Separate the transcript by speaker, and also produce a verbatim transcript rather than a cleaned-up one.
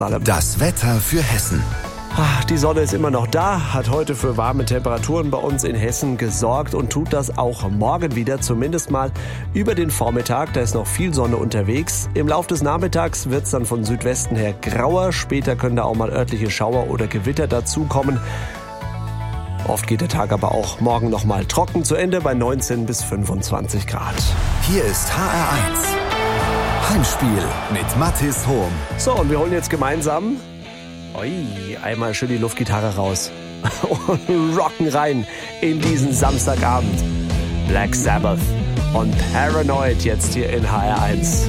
Speaker 1: Das Wetter für Hessen.
Speaker 2: Ach, die Sonne ist immer noch da, hat heute für warme Temperaturen bei uns in Hessen gesorgt und tut das auch morgen wieder, zumindest mal über den Vormittag. Da ist noch viel Sonne unterwegs. Im Laufe des Nachmittags wird es dann von Südwesten her grauer. Später können da auch mal örtliche Schauer oder Gewitter dazukommen. Oft geht der Tag aber auch morgen noch mal trocken zu Ende bei neunzehn bis fünfundzwanzig Grad.
Speaker 1: Hier ist H R eins. Heimspiel mit Mathis Hohm.
Speaker 2: So, und wir holen jetzt gemeinsam Ui, einmal schön die Luftgitarre raus und rocken rein in diesen Samstagabend. Black Sabbath und Paranoid jetzt hier in H R eins.